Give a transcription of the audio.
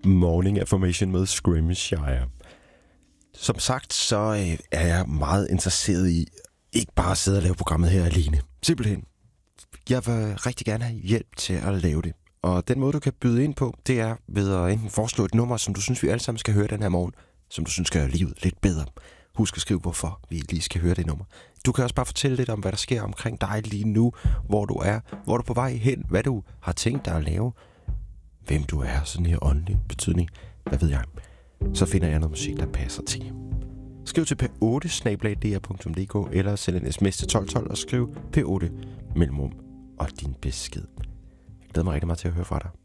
Morning Affirmation med Scrimshire. Som sagt, så er jeg meget interesseret i ikke bare at sidde og lave programmet her alene. Simpelthen. Jeg vil rigtig gerne have hjælp til at lave det. Og den måde, du kan byde ind på, det er ved at enten foreslå et nummer, som du synes, vi alle sammen skal høre den her morgen, som du synes skal gøre livet lidt bedre. Husk at skrive, hvorfor vi lige skal høre det nummer. Du kan også bare fortælle lidt om, hvad der sker omkring dig lige nu, hvor du er, hvor du er på vej hen, hvad du har tænkt dig at lave, hvem du er, sådan her åndelig betydning, hvad ved jeg. Så finder jeg noget musik, der passer til. Skriv til p8@dr.dk eller send en sms til 1212 og skriv p8 mellemrum og din besked. Jeg glæder mig rigtig meget til at høre fra dig.